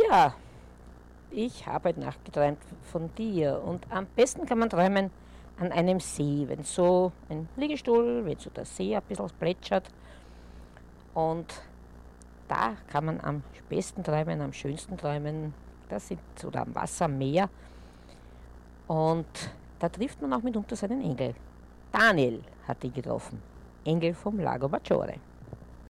Ja, ich habe nachgeträumt von dir und am besten kann man träumen an einem See, wenn so ein Liegestuhl, wenn so der See ein bisschen plätschert und da kann man am besten träumen, am schönsten träumen, das sind oder am Wasser, am Meer und da trifft man auch mitunter seinen Engel. Daniel hat ihn getroffen, Engel vom Lago Maggiore.